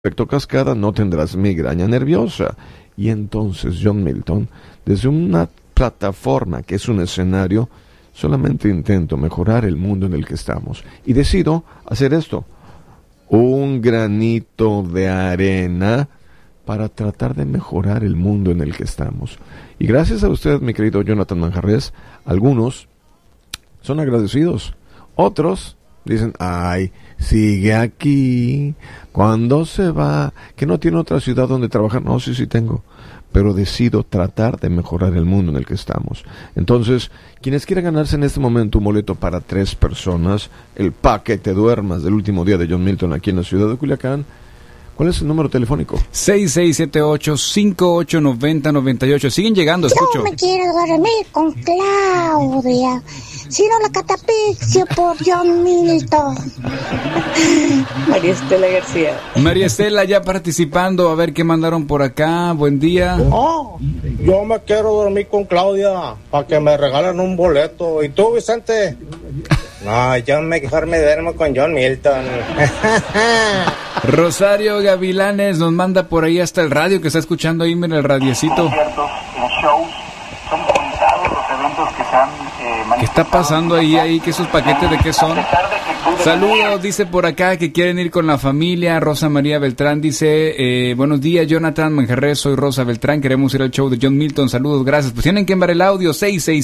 efecto cascada, no tendrás migraña nerviosa. Y entonces, John Milton, desde una plataforma que es un escenario, solamente intento mejorar el mundo en el que estamos. Y decido hacer esto, un granito de arena para tratar de mejorar el mundo en el que estamos. Y gracias a usted, mi querido Jonathan Manjarres, algunos son agradecidos, otros dicen, ay, sigue aquí, ¿cuándo se va? Que no tiene otra ciudad donde trabajar. No, sí tengo, pero decido tratar de mejorar el mundo en el que estamos. Entonces, quienes quieran ganarse en este momento un boleto para 3 personas, el paquete duermas del último día de John Milton aquí en la ciudad de Culiacán, ¿cuál es el número telefónico? 6678-5890-98. Siguen llegando, escucho. Yo me quiero dormir con Claudia, si no la catapixio por John Milton. María Estela García. María Estela ya participando, a ver qué mandaron por acá. Buen día. Yo me quiero dormir con Claudia para que me regalen un boleto. ¿Y tú, Vicente? No, yo mejor me duermo con John Milton. Rosario Gavilanes nos manda por ahí hasta el radio que está escuchando ahí en el radiecito. ¿Qué está pasando ahí? ¿Qué esos paquetes de qué son? Saludos, dice por acá que quieren ir con la familia. Rosa María Beltrán dice, buenos días Jonathan Manjarres, soy Rosa Beltrán, queremos ir al show de John Milton, saludos, gracias. Pues tienen que enviar el audio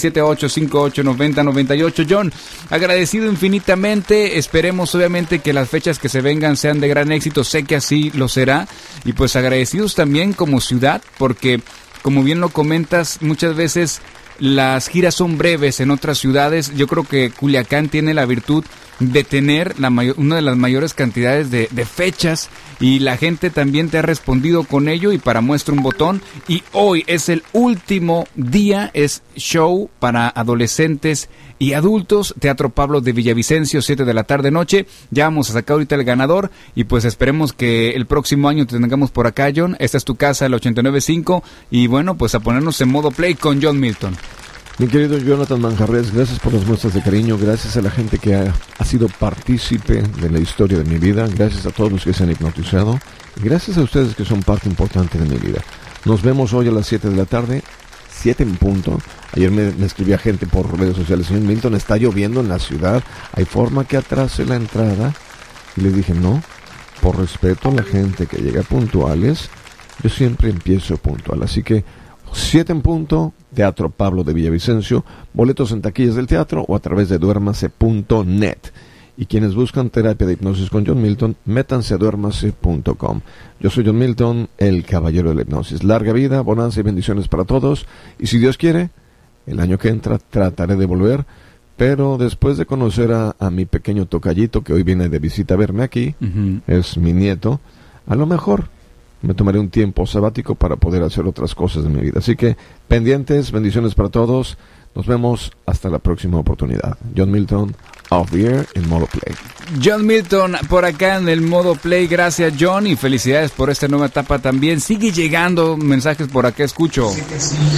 6678-5890-98. John, agradecido infinitamente, esperemos obviamente que las fechas que se vengan sean de gran éxito, sé que así lo será, y pues agradecidos también como ciudad, porque como bien lo comentas, muchas veces las giras son breves en otras ciudades. Yo creo que Culiacán tiene la virtud de tener una de las mayores cantidades de fechas, y la gente también te ha respondido con ello, y para muestra un botón, y hoy es el último día, es show para adolescentes y adultos, Teatro Pablo de Villavicencio, 7 de la tarde noche. Ya vamos a sacar ahorita el ganador, y pues esperemos que el próximo año te tengamos por acá, John. Esta es tu casa, el 89.5, y bueno, pues a ponernos en modo play con John Milton. Mi querido Jonathan Manjarres, gracias por las muestras de cariño, gracias a la gente que ha sido partícipe de la historia de mi vida, gracias a todos los que se han hipnotizado, y gracias a ustedes que son parte importante de mi vida. Nos vemos hoy a las 7 de la tarde, 7 en punto. Ayer me escribía gente por redes sociales, señor Milton, está lloviendo en la ciudad, ¿hay forma que atrase la entrada? Y les dije, no, por respeto a la gente que llega puntuales, yo siempre empiezo puntual, así que 7 en punto, Teatro Pablo de Villavicencio, boletos en taquillas del teatro o a través de duermase.net. Y quienes buscan terapia de hipnosis con John Milton, métanse a duermase.com. Yo soy John Milton, el caballero de la hipnosis. Larga vida, bonanza y bendiciones para todos. Y si Dios quiere, el año que entra trataré de volver, pero después de conocer a mi pequeño tocallito que hoy viene de visita a verme aquí, es mi nieto, a lo mejor me tomaré un tiempo sabático para poder hacer otras cosas de mi vida. Así que, pendientes, bendiciones para todos. Nos vemos hasta la próxima oportunidad. John Milton, off the air, en modo play. John Milton, por acá en el modo play. Gracias, John, y felicidades por esta nueva etapa también. Sigue llegando mensajes por acá, escucho. ¡Yupi,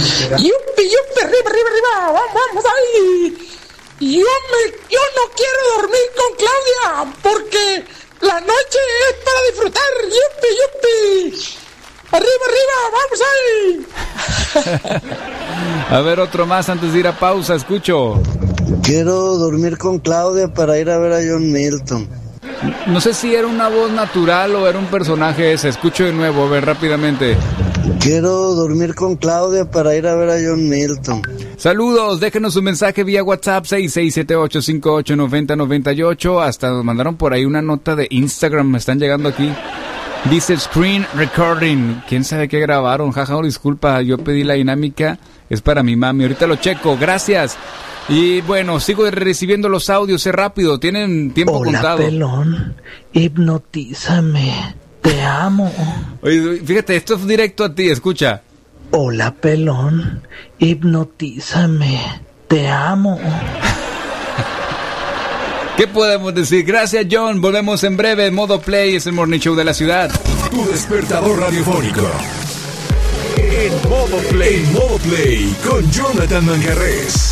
yupi! ¡Arriba! ¡Vamos ahí! Yo no quiero dormir con Claudia, porque la noche es para disfrutar. ¡Yupi, yupi! ¡Arriba, vamos ahí! A ver, otro más antes de ir a pausa, escucho. Quiero dormir con Claudia para ir a ver a John Milton. No sé si era una voz natural o era un personaje ese. Escucho de nuevo, a ver, rápidamente. Quiero dormir con Claudia para ir a ver a John Milton. Saludos, déjenos un mensaje vía WhatsApp 6678589098. Hasta nos mandaron por ahí una nota de Instagram, me están llegando aquí. Dice screen recording. ¿Quién sabe qué grabaron? Jaja, disculpa, yo pedí la dinámica, es para mi mami. Ahorita lo checo, gracias. Y bueno, sigo recibiendo los audios, es rápido, tienen tiempo contado. Hola, pelón, hipnotízame, te amo. Oye, fíjate, esto es directo a ti, escucha. Hola, pelón, hipnotízame, te amo. ¿Qué podemos decir? Gracias, John. Volvemos en breve. Modo Play es el Morning Show de la ciudad. Tu despertador radiofónico. En Modo Play. En Modo Play con Jonathan Manjarres.